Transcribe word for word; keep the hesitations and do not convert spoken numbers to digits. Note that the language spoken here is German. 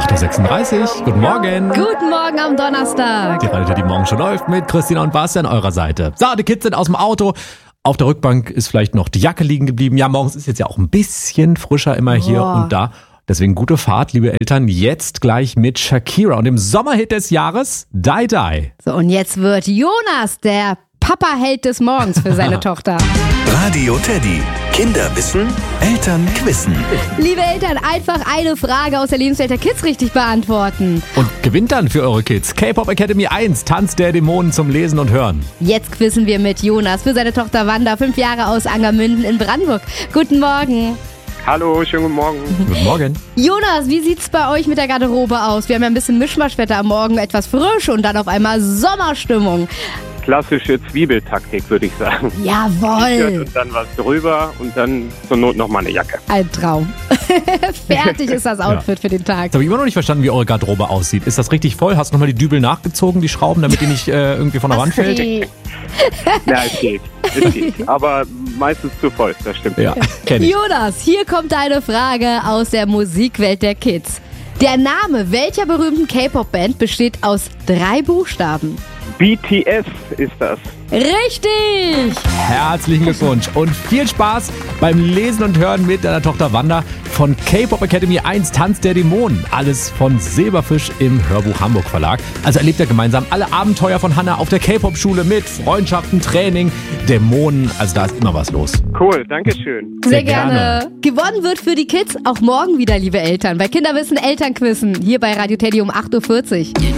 acht Uhr sechsunddreißig. Guten Morgen. Guten Morgen am Donnerstag. Die Radio, die morgen schon läuft mit Christina und Basti an eurer Seite. So, die Kids sind aus dem Auto. Auf der Rückbank ist vielleicht noch die Jacke liegen geblieben. Ja, morgens ist jetzt ja auch ein bisschen frischer immer hier Boah. und da. Deswegen gute Fahrt, liebe Eltern. Jetzt gleich mit Shakira und dem Sommerhit des Jahres, Die Die. So, und jetzt wird Jonas der Papa-Held des Morgens für seine Tochter. Radio Teddy. Kinder wissen, Eltern quissen. Liebe Eltern, einfach eine Frage aus der Lebenswelt der Kids richtig beantworten. Und gewinnt dann für eure Kids K-Pop Academy eins, Tanz der Dämonen zum Lesen und Hören. Jetzt quizzen wir mit Jonas für seine Tochter Wanda, fünf Jahre aus Angermünden in Brandenburg. Guten Morgen. Hallo, schönen guten Morgen. Guten Morgen. Jonas, wie sieht's bei euch mit der Garderobe aus? Wir haben ja ein bisschen Mischmaschwetter am Morgen, etwas frisch und dann auf einmal Sommerstimmung. Klassische Zwiebeltaktik, würde ich sagen. T-Shirt Jawohl. und dann was drüber und dann zur Not nochmal eine Jacke. Ein Traum. Fertig ist das Outfit für den Tag. Jetzt habe ich immer noch nicht verstanden, wie eure Garderobe aussieht. Ist das richtig voll? Hast du nochmal die Dübel nachgezogen, die Schrauben, damit die nicht äh, irgendwie von der Wand fällt? Ja, es geht. Es geht. Aber meistens zu voll, das stimmt. Ja, kenn ich. Jonas, hier kommt deine Frage aus der Musikwelt der Kids. Der Name welcher berühmten K-Pop-Band besteht aus drei Buchstaben? B T S ist das. Richtig! Herzlichen Glückwunsch und viel Spaß beim Lesen und Hören mit deiner Tochter Wanda von K-Pop Academy eins, Tanz der Dämonen. Alles von Silberfisch im Hörbuch Hamburg Verlag. Also erlebt ihr gemeinsam alle Abenteuer von Hannah auf der K-Pop-Schule mit Freundschaften, Training, Dämonen. Also da ist immer was los. Cool, danke schön. Sehr, Sehr gerne. gerne. Gewonnen wird für die Kids auch morgen wieder, liebe Eltern. Bei Kinderwissen Elternquissen hier bei Radio Teddy um acht Uhr vierzig.